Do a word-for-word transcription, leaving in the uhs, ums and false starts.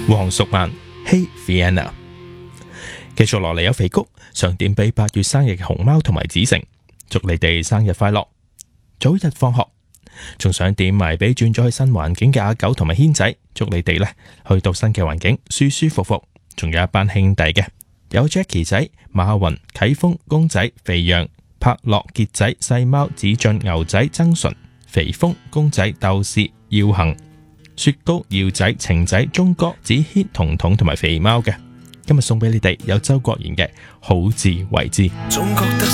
黃淑曼 Hey Vienna。繼續落嚟有肥谷，想點俾八月生日嘅熊貓同埋子成，祝你哋生日快樂，早日放學。仲想點埋俾轉咗去新環境嘅阿狗同埋軒仔，祝你哋呢去到新嘅環境舒舒服服。仲有一班兄弟嘅，有 Jackie 仔、馬雲、啟峰、公仔、肥羊、柏樂、傑仔、細貓、子俊、牛仔、曾純、肥峰、公仔、豆豉、耀恒、雪糕、耀仔、晴仔、鐘哥、子軒、彤彤同埋肥貓嘅。今日送俾你哋有周國賢嘅好自為之。 總覺得